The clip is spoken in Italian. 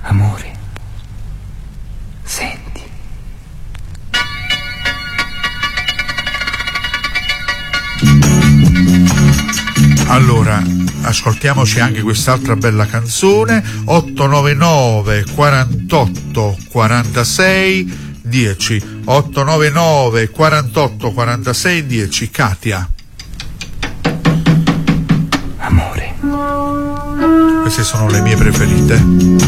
Amore, senti. Allora, ascoltiamoci anche quest'altra bella canzone. 899 48 46 10. 899 48 46 10. Katia. Amore. Queste sono le mie preferite.